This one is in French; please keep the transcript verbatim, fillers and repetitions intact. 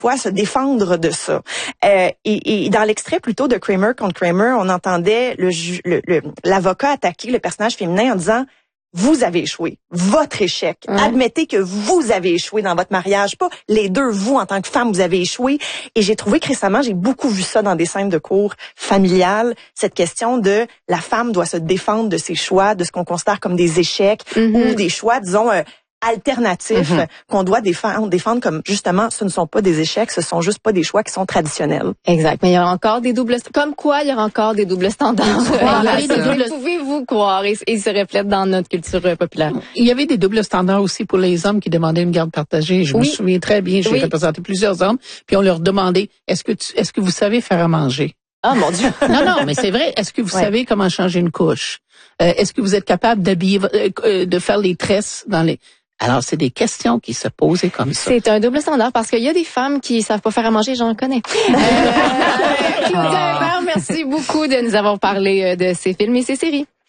poids se défendre de ça. Euh, et, et dans l'extrait plutôt de Kramer contre Kramer, on entendait le, le, le l'avocat attaquer le personnage féminin en disant: vous avez échoué, votre échec. Ouais. Admettez que vous avez échoué dans votre mariage, pas les deux, vous en tant que femme, vous avez échoué. Et j'ai trouvé que récemment, j'ai beaucoup vu ça dans des scènes de cours familiales, cette question de la femme doit se défendre de ses choix, de ce qu'on considère comme des échecs mm-hmm. ou des choix, disons, euh, alternatifs mm-hmm. qu'on doit défendre, défendre comme justement ce ne sont pas des échecs, ce sont juste pas des choix qui sont traditionnels. Exact. Mais il y aura encore des doubles, comme quoi il y aura encore des doubles standards. Il y avait des Pouvez-vous croire et, et se reflète dans notre culture populaire. Il y avait des doubles standards aussi pour les hommes qui demandaient une garde partagée. Je oui. me souviens très bien, j'ai oui. représenté plusieurs hommes, puis on leur demandait est-ce que tu, est-ce que vous savez faire à manger? Ah, mon Dieu. Non, non, mais c'est vrai. Est-ce que vous ouais. savez comment changer une couche? Euh, est-ce que vous êtes capable d'habiller, euh, de faire les tresses dans les Alors, c'est des questions qui se posaient comme ça. C'est un double standard parce qu'il y a des femmes qui savent pas faire à manger, j'en connais. euh, Claudia Hébert, merci beaucoup de nous avoir parlé de ces films et ces séries.